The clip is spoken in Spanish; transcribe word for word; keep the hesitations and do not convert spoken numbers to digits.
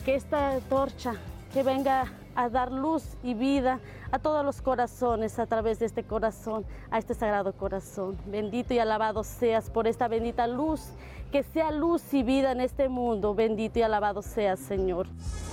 que esta torcha que venga a dar luz y vida a todos los corazones a través de este corazón, a este sagrado corazón. Bendito y alabado seas por esta bendita luz, que sea luz y vida en este mundo. Bendito y alabado seas, Señor.